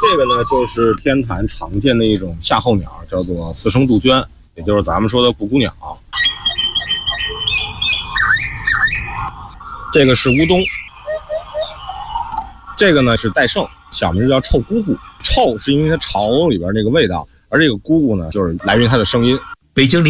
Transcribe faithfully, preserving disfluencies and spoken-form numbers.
这个呢，就是天坛常见的一种夏候鸟，叫做四声杜鹃，也就是咱们说的布谷鸟。这个是乌冬，这个呢是戴胜，小名叫臭姑姑。臭是因为它巢里边那个味道，而这个姑姑呢，就是来源于它的声音。 北京